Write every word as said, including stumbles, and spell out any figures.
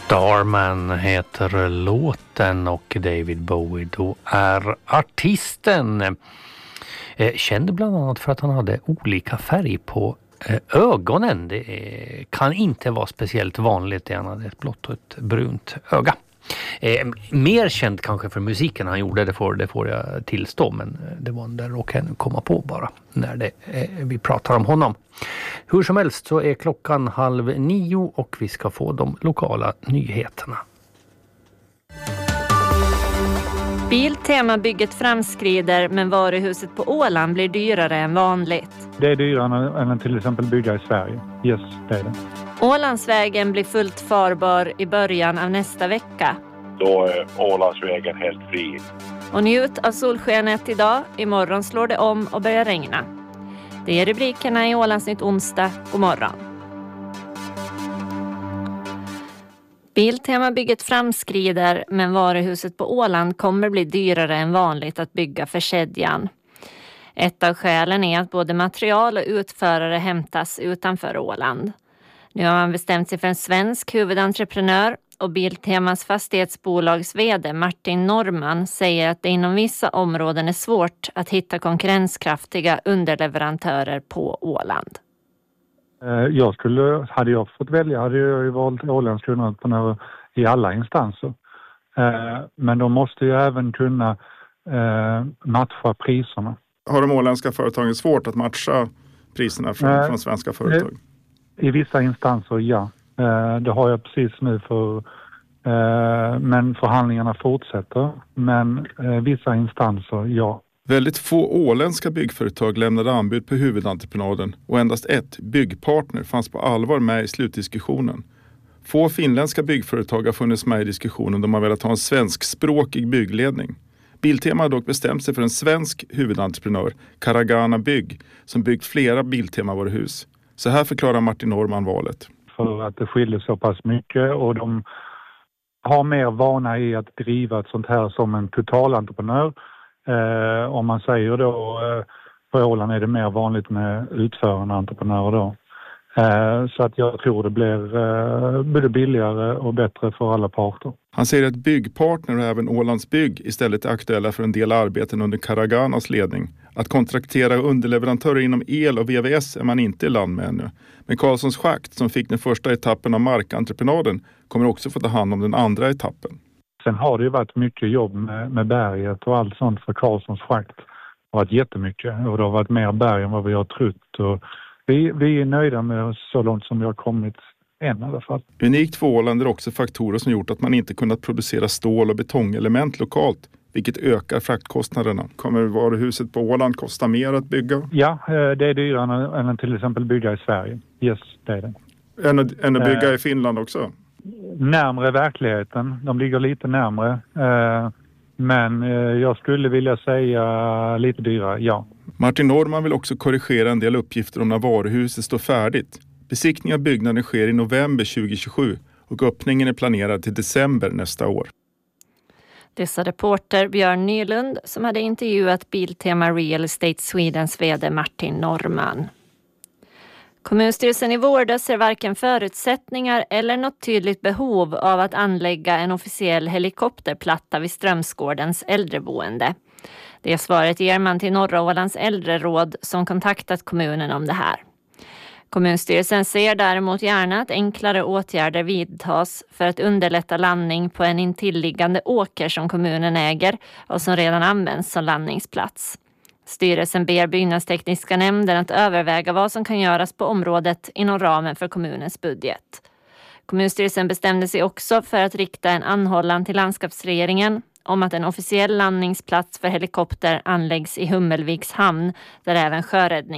Starman heter låten och David Bowie då är artisten. Eh, känd bland annat för att han hade olika färg på eh, ögonen. Det eh, kan inte vara speciellt vanligt. Han hade ett blått och ett brunt öga. Eh, mer känd kanske för musiken han gjorde, det får, det får jag tillstå, men det var där och kan komma på bara när det, eh, vi pratar om honom. Hur som helst så är klockan halv nio och vi ska få de lokala nyheterna. Biltemabygget framskrider, men varuhuset på Åland blir dyrare än vanligt. Det är dyrare än till exempel bygga i Sverige. Yes, det är det. Ålandsvägen blir fullt farbar i början av nästa vecka. Då är Ålandsvägen helt fri. Och njut av solskenet idag. Imorgon slår det om och börjar regna. Det är rubrikerna i Ålandsnytt onsdag. God morgon. Biltemabygget framskrider, men varuhuset på Åland kommer bli dyrare än vanligt att bygga för kedjan. Ett av skälen är att både material och utförare hämtas utanför Åland. Nu har man bestämt sig för en svensk huvudentreprenör, och Biltemas fastighetsbolags vd Martin Norman säger att det inom vissa områden är svårt att hitta konkurrenskraftiga underleverantörer på Åland. Jag skulle, hade jag fått välja hade jag ju valt åländsk underleverantör i alla instanser. Men de måste ju även kunna matcha priserna. Har de åländska företagen svårt att matcha priserna från, från svenska företag? I vissa instanser, ja. Det har jag precis nu för, men förhandlingarna fortsätter. Men vissa instanser, ja. Väldigt få åländska byggföretag lämnade anbud på huvudentreprenaden och endast ett, Byggpartner, fanns på allvar med i slutdiskussionen. Få finländska byggföretag har funnits med i diskussionen då man velat ha en svenskspråkig byggledning. Biltema har dock bestämt sig för en svensk huvudentreprenör, Karagana Bygg, som byggt flera Biltema-varuhus. Så här förklarar Martin Norman valet. För att det skiljer så pass mycket och de har mer vana i att driva ett sånt här som en totalentreprenör. Eh, om man säger då, eh, på Åland är det mer vanligt med utförande entreprenörer då. Eh, så att jag tror det blir eh, både billigare och bättre för alla parter. Han säger att Byggpartner och även Ålands Bygg istället är aktuella för en del arbeten under Karaganas ledning. Att kontraktera underleverantörer inom el och V V S är man inte i land med ännu. Men Karlssons Schakt, som fick den första etappen av markentreprenaden, kommer också få ta hand om den andra etappen. Sen har det ju varit mycket jobb med, med berget och allt sånt för Karlssons Schakt. Det har varit jättemycket och det har varit mer berg än vad vi har trott. Och vi, vi är nöjda med så långt som vi har kommit än i alla fall. Unikt för Åland är också faktorer som gjort att man inte kunnat producera stål- och betongelement lokalt, vilket ökar fraktkostnaderna. Kommer varuhuset på Åland kosta mer att bygga? Ja, det är dyrare än att till exempel bygga i Sverige. Yes, det är det. Än att, än att bygga eh, i Finland också? Närmare verkligheten. De ligger lite närmare. Eh, men eh, jag skulle vilja säga lite dyrare, ja. Martin Norman vill också korrigera en del uppgifter om när varuhuset står färdigt. Besiktning av byggnaden sker i november tjugohundratjugosju och öppningen är planerad till december nästa år. Dessa reporter Björn Nylund som hade intervjuat Biltema Real Estate Swedens vd Martin Norman. Kommunstyrelsen i Vårda ser varken förutsättningar eller något tydligt behov av att anlägga en officiell helikopterplatta vid Strömsgårdens äldreboende. Det svaret ger man till Norra Ålands äldreråd som kontaktat kommunen om det här. Kommunstyrelsen ser däremot gärna att enklare åtgärder vidtas för att underlätta landning på en intilliggande åker som kommunen äger och som redan används som landningsplats. Styrelsen ber byggnadstekniska nämnden att överväga vad som kan göras på området inom ramen för kommunens budget. Kommunstyrelsen bestämde sig också för att rikta en anhållan till landskapsregeringen om att en officiell landningsplats för helikopter anläggs i Hummelviks hamn där även sjöräddning